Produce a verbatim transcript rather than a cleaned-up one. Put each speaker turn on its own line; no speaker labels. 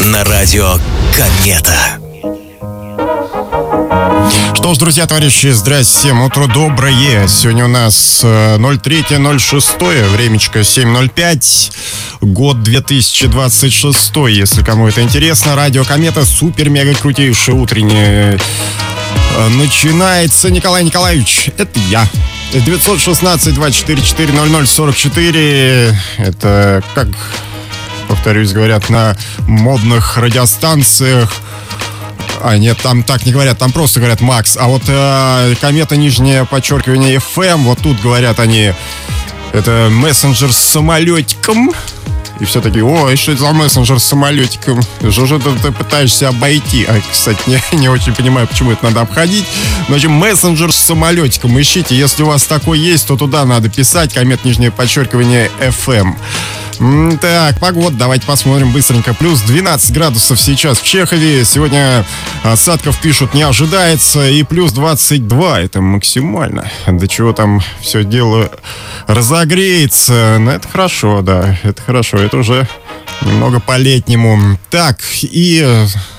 на радио Комета.
Что ж, друзья, товарищи, здрасте всем, утро доброе. Сегодня у нас ноль третье ноль шестое, времечко семь ноль пять, год две тысячи двадцать шестой, если кому это интересно. Радио Комета, супер-мега-крутейшее утреннее начинается. Николай Николаевич, это я. девятьсот шестнадцать двадцать четыре четыре ноль ноль сорок четыре. Это, как, повторюсь, говорят на модных радиостанциях. А, нет, там так не говорят, там просто говорят Макс. А вот э, Комета, нижнее подчеркивание, эф эм, вот тут говорят они, это мессенджер с самолетиком. И все таки, ой, что это за мессенджер с самолетиком? Что же ты, ты пытаешься обойти? А, кстати, не, не очень понимаю, почему это надо обходить. Но, в общем, мессенджер с самолетиком ищите. Если у вас такой есть, то туда надо писать. Комет, нижнее подчеркивание, эф эм. Так, погода, давайте посмотрим быстренько. Плюс двенадцать градусов сейчас в Чехове. Сегодня осадков, пишут, не ожидается. И плюс двадцать два, это максимально. До чего там все дело разогреется. Ну, это хорошо, да, это хорошо. Это уже немного по-летнему. Так, и